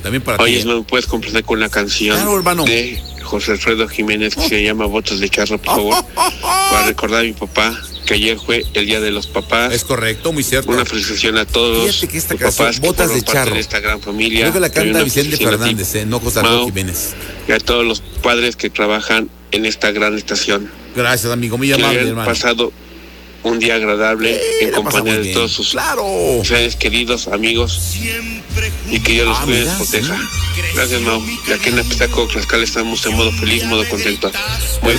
También para Oye, ti. ¿me puedes complacer con una canción Claro, hermano. de José Alfredo Jiménez que se llama Botas de Charro, por favor? Para recordar a mi papá que ayer fue el Día de los Papás. Es correcto, muy cierto. Una felicitación a todos Fíjate que esta los canción, papás Botas que de forman parte Charro, de esta gran familia. creo que la También canta una Vicente felicitación a ti, Fernández, no José Alfredo Mau, Jiménez. y a todos los padres que trabajan en esta gran estación. Gracias, amigo, muy Que amable, hayan hermano. pasado un día agradable en la pasa compañía muy de bien. todos sus Claro. seres queridos, amigos, y que Dios los cuide y mira, los proteja. sí. Gracias, Mau. Y aquí en Apizaco, Tlaxcala, estamos en modo feliz, modo contento. Muy